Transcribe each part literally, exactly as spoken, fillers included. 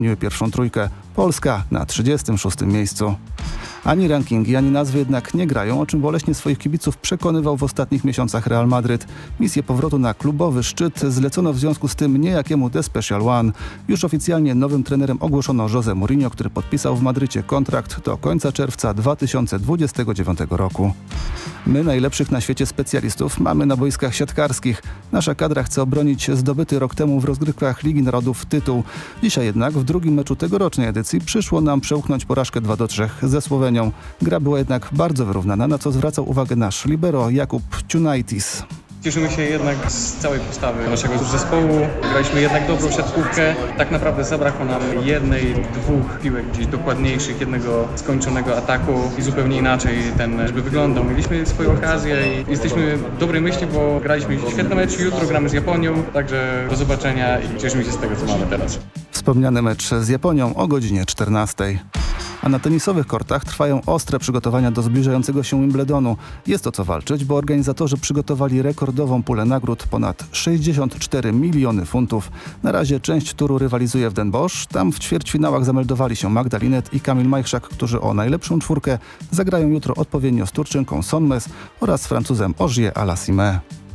Miły pierwszą trójkę. Polska na trzydziestym szóstym miejscu. Ani rankingi, ani nazwy jednak nie grają, o czym boleśnie swoich kibiców przekonywał w ostatnich miesiącach Real Madryt. Misję powrotu na klubowy szczyt zlecono w związku z tym niejakiemu The Special One. Już oficjalnie nowym trenerem ogłoszono José Mourinho, który podpisał w Madrycie kontrakt do końca czerwca dwa tysiące dwudziestego dziewiątego roku. My, najlepszych na świecie specjalistów, mamy na boiskach siatkarskich. Nasza kadra chce obronić zdobyty rok temu w rozgrywkach Ligi Narodów tytuł. Dzisiaj jednak w drugim meczu tegorocznej edycji przyszło nam przełknąć porażkę dwa do trzech ze Słowenią. Gra była jednak bardzo wyrównana, na co zwracał uwagę nasz libero Jakub Ciunaitis. Cieszymy się jednak z całej postawy naszego zespołu. Graliśmy jednak dobrą siatkówkę. Tak naprawdę zabrakło nam jednej, dwóch piłek gdzieś dokładniejszych, jednego skończonego ataku i zupełnie inaczej ten żeby wyglądał. Mieliśmy swoją okazję i jesteśmy w dobrej myśli, bo graliśmy świetny mecz. Jutro gramy z Japonią, także do zobaczenia i cieszymy się z tego, co mamy teraz. Wspomniany mecz z Japonią o godzinie czternastej. A na tenisowych kortach trwają ostre przygotowania do zbliżającego się Wimbledonu. Jest o co walczyć, bo organizatorzy przygotowali rekordową pulę nagród ponad sześćdziesiąt cztery miliony funtów. Na razie część turu rywalizuje w Den Bosch. Tam w ćwierćfinałach zameldowali się Magda Linette i Kamil Majchrzak, którzy o najlepszą czwórkę zagrają jutro odpowiednio z Turczynką Sonmez oraz Francuzem Ogier Alassime.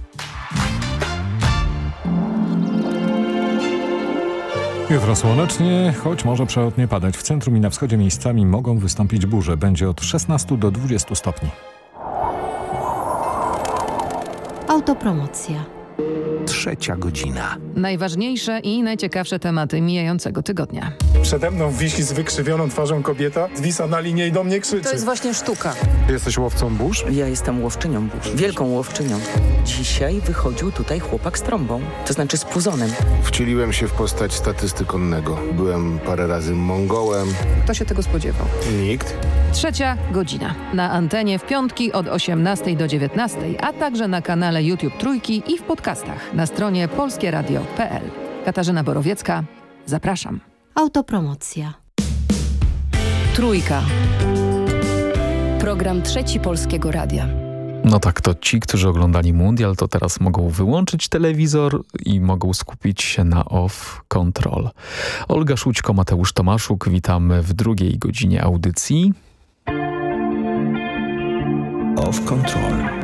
Jutro słonecznie, choć może przelotnie padać. W centrum i na wschodzie miejscami mogą wystąpić burze. Będzie od szesnastu do dwudziestu stopni. Autopromocja. Trzecia godzina. Najważniejsze i najciekawsze tematy mijającego tygodnia. Przede mną wisi z wykrzywioną twarzą kobieta, zwisa na linie i do mnie krzyczy. To jest właśnie sztuka. Jesteś łowcą burz? Ja jestem łowczynią burz. Wielką łowczynią. Dzisiaj wychodził tutaj chłopak z trąbą. To znaczy z puzonem. Wcieliłem się w postać statysty konnego. Byłem parę razy Mongołem. Kto się tego spodziewał? Nikt. Trzecia godzina. Na antenie w piątki od osiemnastej do dziewiętnastej, a także na kanale YouTube Trójki i w podcastach na stronie polskie radio kropka p l. Katarzyna Borowiecka, zapraszam. Autopromocja. Trójka. Program Trzeci Polskiego Radia. No tak, to ci, którzy oglądali mundial, to teraz mogą wyłączyć telewizor i mogą skupić się na Off Control. Olga Szućko, Mateusz Tomaszuk, witamy w drugiej godzinie audycji. Off Control.